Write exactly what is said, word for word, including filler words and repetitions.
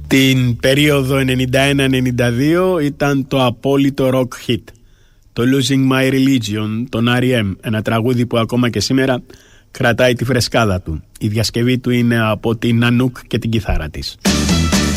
Την περίοδο ενενήντα ένα ενενήντα δύο ήταν το απόλυτο rock hit, το Losing My Religion, τον αρ ι εμ, ένα τραγούδι που ακόμα και σήμερα κρατάει τη φρεσκάδα του. Η διασκευή του είναι από την Nanook και την κιθάρα της.